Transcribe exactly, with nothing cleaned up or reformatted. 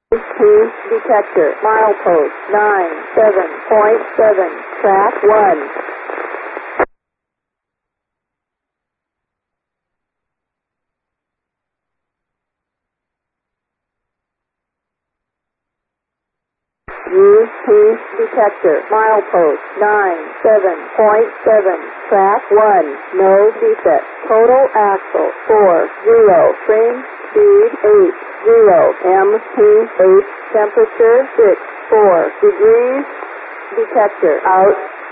two detector, milepost nine seven point seven, track one. Use two detector, milepost nine seven point seven, track one, no defect, total axle four zero, trim speed eight zero, M P H temperature six four degrees, detector out.